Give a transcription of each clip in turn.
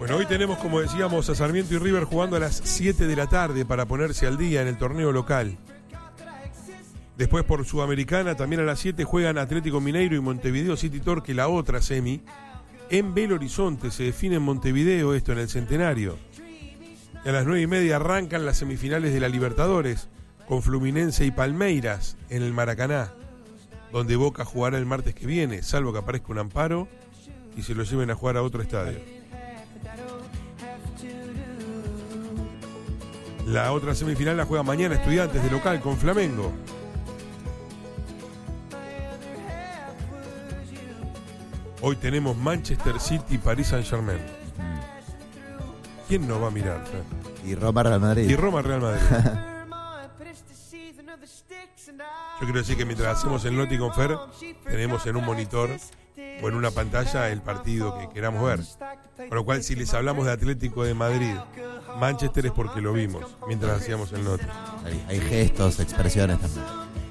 Bueno, hoy tenemos, como decíamos, a Sarmiento y River jugando a las 7 de la tarde para ponerse al día en el torneo local. Después por Sudamericana, también a las 7 juegan Atlético Mineiro y Montevideo City Torque, la otra semi. En Belo Horizonte se define en Montevideo, esto en el Centenario. Y a las 9:30 arrancan las semifinales de la Libertadores, con Fluminense y Palmeiras en el Maracaná, donde Boca jugará el martes que viene, salvo que aparezca un amparo y se lo lleven a jugar a otro estadio. La otra semifinal la juega mañana Estudiantes de local con Flamengo. Hoy tenemos Manchester City, Paris Saint-Germain. ¿Quién no va a mirar, Fer? Y Roma Real Madrid. Y Roma Real Madrid. Yo quiero decir que mientras hacemos el Noti con Fer, tenemos en un monitor o en una pantalla el partido que queramos ver. Con lo cual, si les hablamos de Atlético de Madrid, Manchester es porque lo vimos mientras hacíamos el Noti. Hay gestos, expresiones también.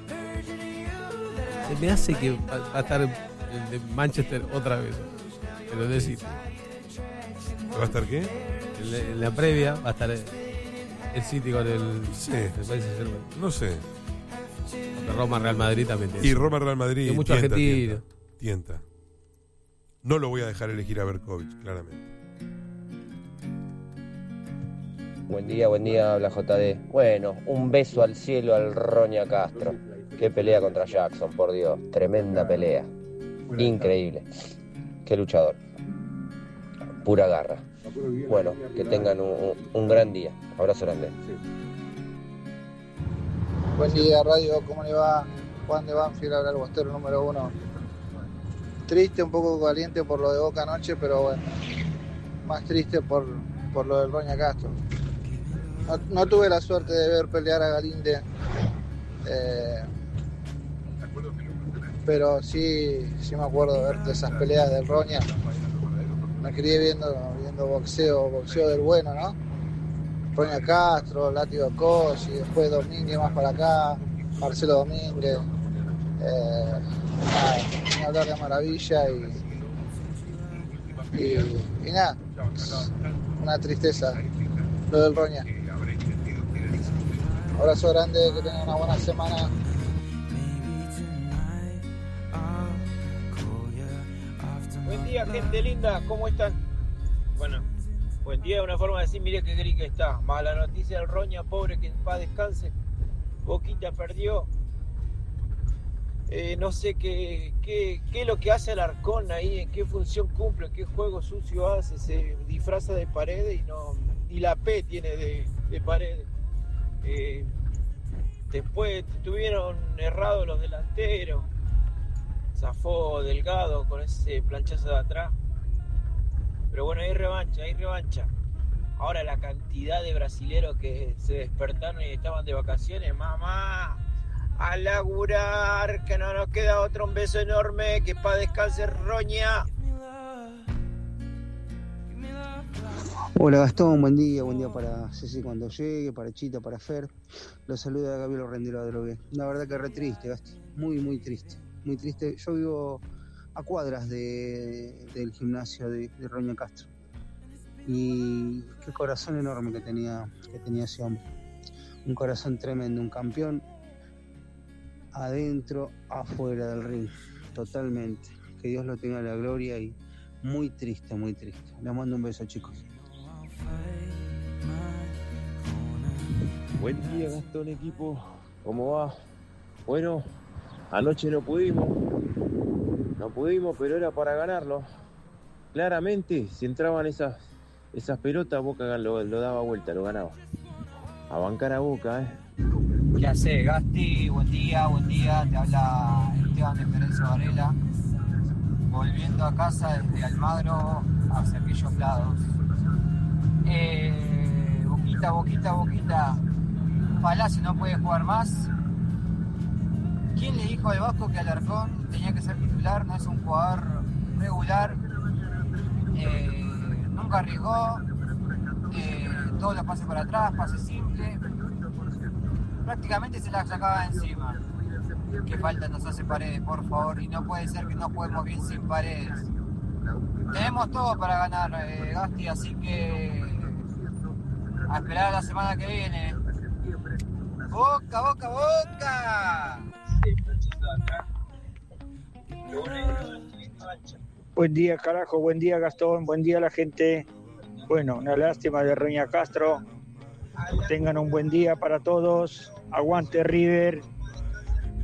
Se me hace que va a estar el de Manchester otra vez. Pero de City. ¿Va a estar qué? En la previa va a estar el City con el Sí. Paris Saint-Germain. No sé. Roma Real Madrid también tiene. Y Roma Real Madrid Hay mucho argentino. Tienta. No lo voy a dejar elegir a Berkovich, claramente. Buen día, habla JD. Bueno, un beso al cielo al Roña Castro. Qué pelea contra Jackson, por Dios. Tremenda pelea. Increíble. Qué luchador. Pura garra. Bueno, que tengan un gran día. Abrazo grande. Buen día, Radio. ¿Cómo le va? Juan de Banfield, habla el bostero número 1. Triste, un poco caliente por lo de Boca anoche, pero bueno, más triste por lo del Roña Castro. No tuve la suerte de ver pelear a Galinde, pero sí me acuerdo de ver esas peleas del Roña. Me crié viendo boxeo del bueno, ¿no? Roña Castro, Látigo Cos y después Domínguez más para acá, Marcelo Domínguez. Ni hablar de maravilla y nada, una tristeza lo del Roña. Abrazo grande, que tengan una buena semana. Buen día, gente linda, ¿cómo están? Bueno, buen día, una forma de decir, mire qué gris que está. Mala noticia del Roña, pobre, que en paz descanse. Boquita perdió. No sé qué es lo que hace Alarcón ahí, en qué función cumple, qué juego sucio hace, se disfraza de Paredes y no, ni la P tiene de Paredes. Después tuvieron errados los delanteros, zafó Delgado con ese planchazo de atrás, pero bueno, hay revancha. Ahora la cantidad de brasileros que se despertaron y estaban de vacaciones, mamá, a laburar, que no nos queda otro. Un beso enorme, que pa' descanse Roña. Hola Gastón, buen día para Ceci cuando llegue, para Chita, para Fer. Los saluda Gabriel Rendero de Drogué. La verdad que re triste, Gasti, muy triste. Yo vivo a cuadras del gimnasio de Roña Castro. Y qué corazón enorme que tenía ese hombre. Un corazón tremendo, un campeón. Adentro, afuera del ring, totalmente. Que Dios lo tenga en la gloria y muy triste. Les mando un beso, chicos. Buen día, Gastón, equipo. ¿Cómo va? Bueno, anoche no pudimos, pero era para ganarlo. Claramente, si entraban esas pelotas, Boca lo daba vuelta, lo ganaba. A bancar a Boca, ¿Qué hace, Gasti? Buen día, te habla Esteban de Ferencio Varela, volviendo a casa desde Almagro hacia aquellos lados. Boquita, Palacio no puede jugar más. ¿Quién le dijo al Vasco que Alarcón tenía que ser titular? No es un jugador regular, nunca arriesgó, todos los pases para atrás, pase simple. Prácticamente se la sacaba encima. Qué falta nos hace Paredes, por favor. Y no puede ser que no juguemos bien sin Paredes. Tenemos todo para ganar, Gasti, así que a esperar la semana que viene. ¡Boca, Boca, Boca! Buen día, carajo, buen día, Gastón, buen día a la gente. Bueno, una lástima de Roña Castro. Tengan un buen día para todos. Aguante River.